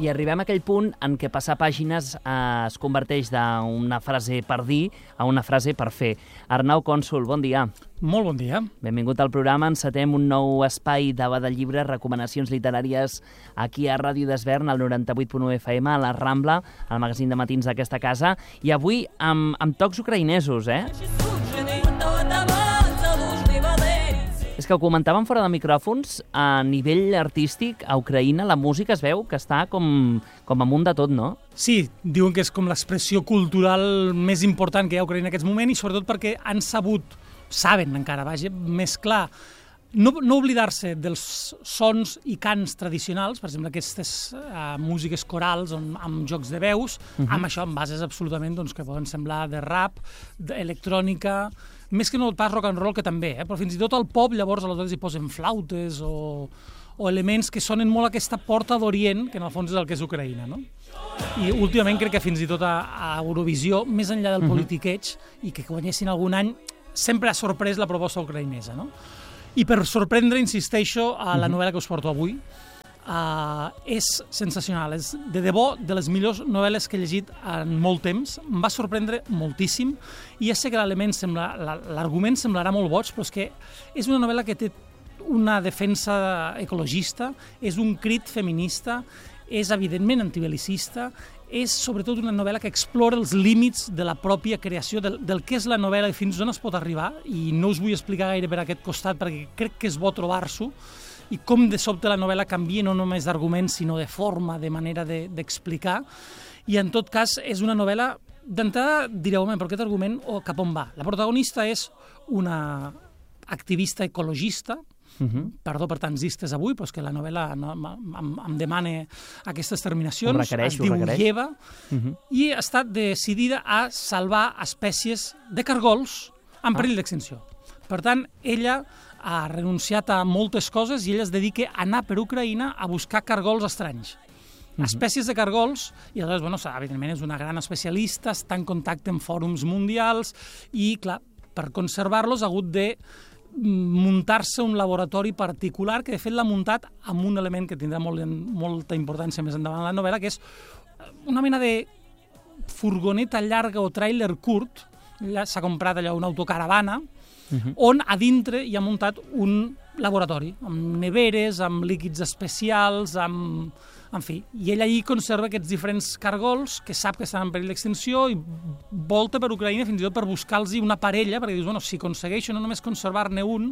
i arribem a aquell punt en què passar pàgines es converteix d'una frase per dir a una frase per fer. Arnau Cònsul, bon dia. Molt bon dia. Benvingut al programa. Encetem un nou espai d'Ava de Llibre, recomanacions literàries aquí a Ràdio d'Esvern, al 98.1 FM, a la Rambla, al magazín de matins d'aquesta casa. I avui amb tocs ucraïnesos, És que ho comentàvem fora de micròfons, a nivell artístic, a Ucraïna, la música es veu que està com amunt de tot, no? Sí, diuen que és com l'expressió cultural més important que hi ha a Ucraïna en aquest moment i sobretot perquè saben encara, mesclar, no oblidar-se dels sons i cants tradicionals, per exemple, aquestes músiques corals amb jocs de veus, amb això, amb bases absolutament que poden semblar de rap, d'electrònica, més que no pas rock and roll, que també, però fins i tot al pop llavors aleshores hi posen flautes o elements que sonen molt a aquesta porta d'Orient, que en el fons és el que és Ucraïna, no? I últimament crec que fins i tot a Eurovisió, més enllà del politiqueig, i que guanyessin algun any, sempre ha sorprès la proposta ucraïnesa, no? I per sorprendre, insisteixo, a la novel·la que us porto avui, és sensacional, és de debò de les millors novel·les que he llegit en molt temps, em va sorprendre moltíssim, i ja sé que l'argument semblarà molt boig, però és que és una novel·la que té una defensa ecologista, és un crit feminista, és evidentment antibelicista, és sobretot una novel·la que explora els límits de la pròpia creació, del que és la novel·la i fins on es pot arribar, i no us vull explicar gaire per aquest costat perquè crec que és bo trobar-s'ho, i com de sobte la novel·la canvia no només d'argument, sinó de forma, de manera d'explicar, i en tot cas és una novel·la, d'entrada direu, però aquest argument cap on va? La protagonista és una activista ecologista, perdó per tants istes avui, però és que la novel·la em demana aquestes terminacions, es diu Lleva, i està decidida a salvar espècies de cargols en perill d'extinció. Per tant, ella ha renunciat a moltes coses i ella es dedica a anar per Ucraïna a buscar cargols estranys. Espècies de cargols, i aleshores, evidentment és una gran especialista, està en contacte amb fòrums mundials i, clar, per conservar-los ha hagut de muntar-se un laboratori particular que de fet l'ha muntat amb un element que tindrà molta importància més endavant en la novel·la, que és una mena de furgoneta llarga o tràiler curt, s'ha comprat allò una autocaravana, on a dintre hi ha muntat un laboratori, amb neveres, amb líquids especials, en fi, i ell allí conserva aquests diferents cargols que sap que estan en perill d'extinció i volta per Ucraïna fins i tot per buscar-los una parella, perquè dius, si aconsegueixo no només conservar-ne un,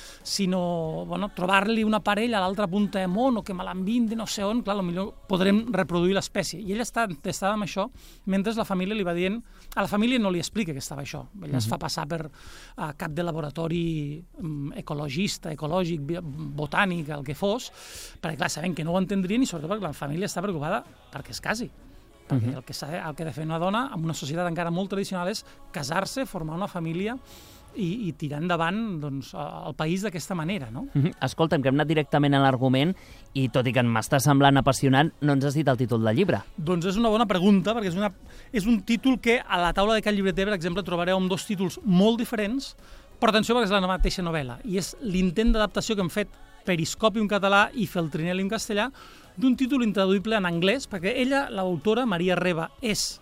sinó trobar-li una parella a l'altra punta de món o que me l'enviïn de no sé on, clar, potser podrem reproduir l'espècie. I ell estava amb això, mentre la família li va dient... A la família no li explica que estava això. Ella es fa passar per cap de laboratori ecologista, ecològic, botànic, el que fos, perquè, clar, sabem que no ho entendrien i sobretot perquè la família està preocupada perquè es casi. Perquè el que ha de fer una dona en una societat encara molt tradicional és casar-se, formar una família i tirar endavant el país d'aquesta manera, no? Escolta'm, que hem anat directament a l'argument i tot i que m'està semblant apassionant, no ens has dit el títol del llibre. Doncs és una bona pregunta, perquè és un títol que a la taula de Cal Llibreter, per exemple, trobareu amb dos títols molt diferents, però atenció perquè és la mateixa novel·la, i és l'intent d'adaptació que hem fet Periscopi en català i Feltrinelli en castellà, d'un títol intraduïble en anglès, perquè ella, l'autora, Maria Reba, és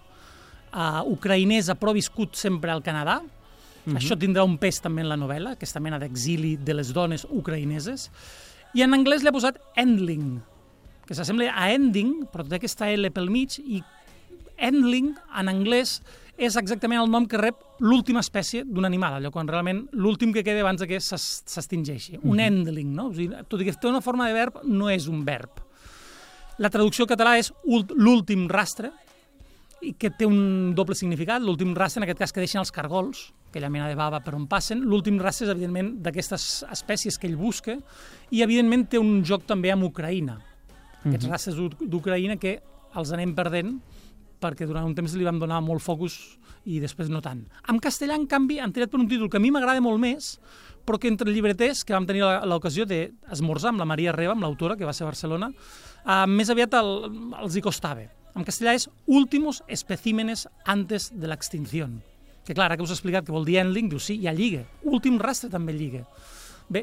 ucraïnesa però viscut sempre al Canadà. Això tindrà un pes també en la novel·la, aquesta mena d'exili de les dones ucraïneses. I en anglès li ha posat Endling, que s'assembla a ending, però té aquesta L pel mig, i Endling, en anglès, és exactament el nom que rep l'última espècie d'un animal, allò quan realment l'últim que queda abans que s'extingeixi. Un endling, no? O sigui, tot i que té una forma de verb, no és un verb. La traducció català és l'últim rastre, i que té un doble significat. L'últim rastre, en aquest cas, que deixen els cargols, aquella mena de bava per on passen. L'últim rastre és, evidentment, d'aquestes espècies que ell busca i, evidentment, té un joc també amb Ucraïna. Aquests rastres d'Ucraïna que els anem perdent perquè durant un temps li vam donar molt focus i després no tant. En castellà, en canvi, han tirat per un títol que a mi m'agrada molt més, però que entre llibreters, que vam tenir l'ocasió d'esmorzar amb la Maria Reba, amb l'autora, que va ser a Barcelona, més aviat els hi costava. En castellà és Últimos especímenes antes de la extinción. Que clar, ara que us he explicat que vol dir endling, diu sí, ja lliga. Últim rastre també lliga. Bé,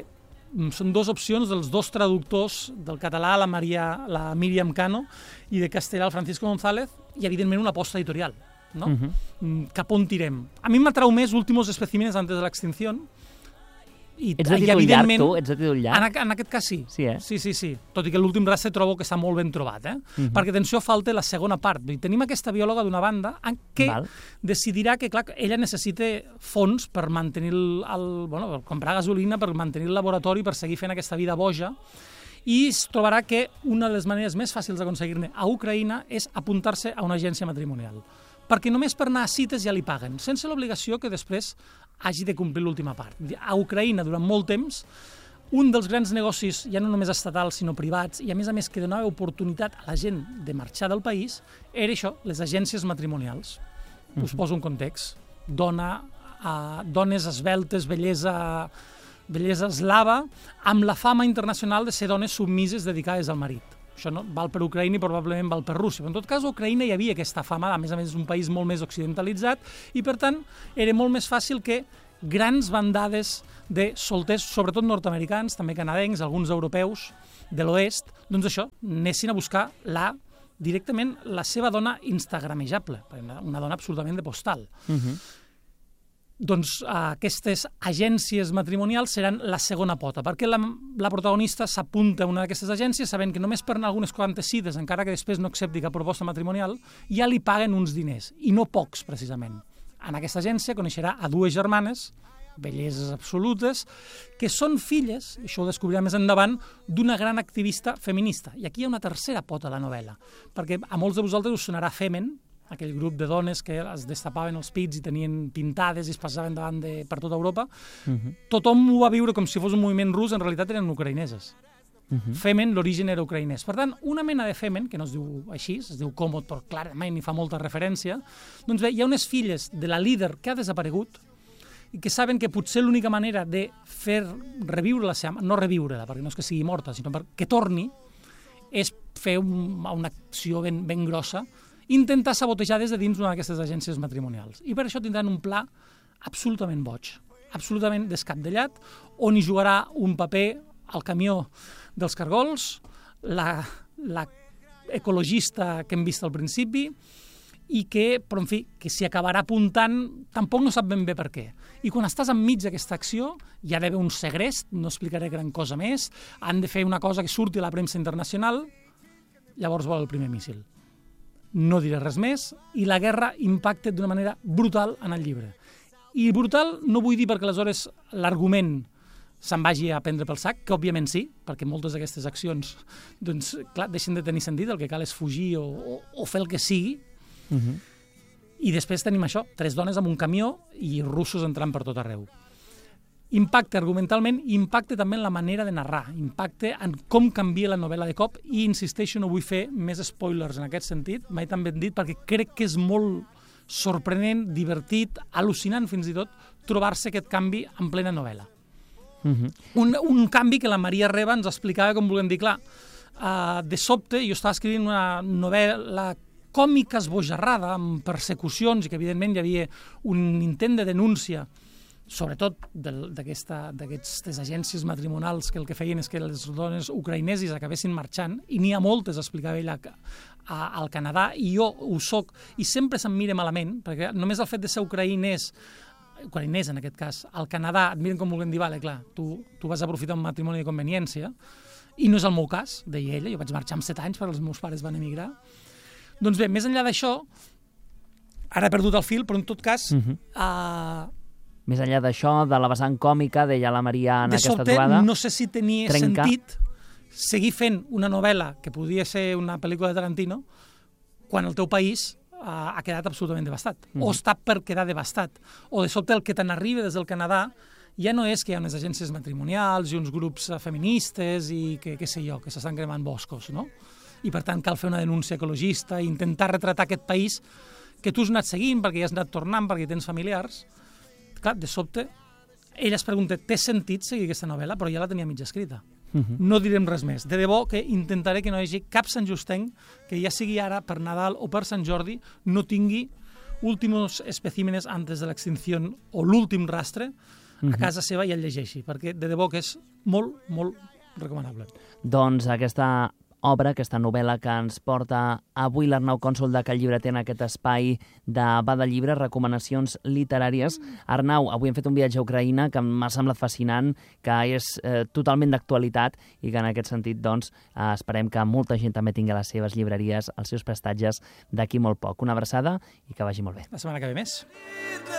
són dues opcions dels dos traductors del català, la Míriam Cano, i de castellà, el Francisco González, i evidentment una aposta editorial. ¿No? Cap on tirem. A mi m'atrau més Últimos especímenes antes de l'extinción. Ets de títol llarg, tu? Ets de títol llarg? En aquest cas sí. Sí, eh? Sí. Tot i que l'últim rastre trobo que està molt ben trobat, Perquè, atenció, falta la segona part. Tenim aquesta biòloga d'una banda que decidirà que, clar, ella necessita fons per mantenir per comprar gasolina, per mantenir el laboratori, per seguir fent aquesta vida boja, i es trobarà que una de les maneres més fàcils d'aconseguir-ne a Ucraïna és apuntar-se a una agència matrimonial. Perquè només per anar a cites ja li paguen, sense l'obligació que després hagi de complir l'última part. A Ucraïna, durant molt temps, un dels grans negocis, ja no només estatals, sinó privats, i a més que donava oportunitat a la gent de marxar del país, era això, les agències matrimonials. Us poso un context. Dones esveltes, bellesa eslava, amb la fama internacional de ser dones submises dedicades al marit. Això no val per Ucraïna i probablement val per Rússia. Però en tot cas, a Ucraïna hi havia aquesta fama, a més és un país molt més occidentalitzat, i per tant era molt més fàcil que grans bandades de solters, sobretot nord-americans, també canadencs, alguns europeus de l'oest, doncs això, anessin a buscar directament la seva dona instagramejable, una dona absolutament de postal. Doncs aquestes agències matrimonials seran la segona pota, perquè la protagonista s'apunta a una d'aquestes agències sabent que només per anar algunes quantes cites, encara que després no accepti cap proposta matrimonial, ja li paguen uns diners, i no pocs, precisament. En aquesta agència coneixerà a dues germanes, belleses absolutes, que són filles, això ho descobrirà més endavant, d'una gran activista feminista. I aquí hi ha una tercera pota de la novel·la, perquè a molts de vosaltres us sonarà Femen, aquell grup de dones que es destapaven els pits i tenien pintades i es passaven davant per tota Europa. Tothom ho va viure com si fos un moviment rus, en realitat eren ucraïneses. Femen, l'origen era ucraïnès. Per tant, una mena de Femen, que no es diu així, es diu Comod, però clarament hi fa molta referència, doncs bé, hi ha unes filles de la líder que ha desaparegut i que saben que potser l'única manera de fer reviure la seva... No reviure-la, perquè no és que sigui morta, sinó perquè torni, és fer una acció ben grossa, intentar sabotejar des de dins una d'aquestes agències matrimonials. I per això tindran un pla absolutament boig, absolutament descabdellat, on hi jugarà un paper al camió dels cargols, la ecologista que hem vist al principi, i que, però en fi, que s'hi acabarà apuntant, tampoc no sap ben bé per què. I quan estàs enmig d'aquesta acció, hi ha d'haver un segrest, no explicaré gran cosa més, han de fer una cosa que surti a la premsa internacional, llavors vol el primer míssil. No diré res més, i la guerra impacta d'una manera brutal en el llibre. I brutal no vull dir perquè aleshores l'argument se'n vagi a prendre pel sac, que òbviament sí, perquè moltes d'aquestes accions doncs, clar, deixen de tenir sentit, el que cal és fugir o fer el que sigui. I després tenim això, 3 dones amb un camió i russos entrant per tot arreu. Impacte argumentalment i impacte també en la manera de narrar, impacte en com canvia la novel·la de cop, i insisteixo, no vull fer més spoilers en aquest sentit, mai tan ben dit, perquè crec que és molt sorprenent, divertit, al·lucinant fins i tot, trobar-se aquest canvi en plena novel·la. Un canvi que la Maria Reba ens explicava, com volem dir, clar, de sobte jo estava escrivint una novel·la còmica esbojarrada, amb persecucions, i que evidentment hi havia un intent de denúncia, sobretot d'aquestes agències matrimonials que el que feien és que les dones ucraïneses acabessin marxant, i n'hi ha moltes, explicava ella, al Canadà, i jo ho soc, i sempre se'm mira malament, perquè només el fet de ser ucraïnès en aquest cas, al Canadà, et miren com vulguem dir, vale, clar, tu vas aprofitar un matrimoni de conveniència, i no és el meu cas, deia ella, jo vaig marxar amb 7 anys perquè els meus pares van emigrar. Doncs bé, més enllà d'això, ara he perdut el fil, però en tot cas... Més enllà d'això, de la vessant còmica, deia la Maria en aquesta trobada... De sobte, no sé si tenia sentit seguir fent una novel·la que podia ser una pel·lícula de Tarantino quan el teu país ha quedat absolutament devastat, o està per quedar devastat, o de sobte el que te n'arriba des del Canadà ja no és que hi ha unes agències matrimonials i uns grups feministes i que sé jo, que s'estan cremant boscos, no? I per tant cal fer una denúncia ecologista i intentar retratar aquest país que tu has anat seguint perquè ja has anat tornant, perquè tens familiars. Clar, de sobte, ella es pregunta, té sentit seguir aquesta novel·la? Però ja la tenia mitja escrita. No direm res més. De debò que intentaré que no hi hagi cap santjostenc que ja sigui ara per Nadal o per Sant Jordi no tingui Últimos especímenes antes de l'extinció o l'últim rastre a casa seva i el llegeixi, perquè de debò que és molt, molt recomanable. Doncs aquesta obra, aquesta novel·la que ens porta avui l'Arnau Cònsol de Cal Llibreter en aquest espai de Va de Llibre, recomanacions literàries. Arnau, avui hem fet un viatge a Ucraïna que m'ha semblat fascinant, que és totalment d'actualitat i que en aquest sentit doncs, esperem que molta gent també tingui les seves llibreries, els seus prestatges d'aquí molt poc. Una abraçada i que vagi molt bé. La setmana que ve més.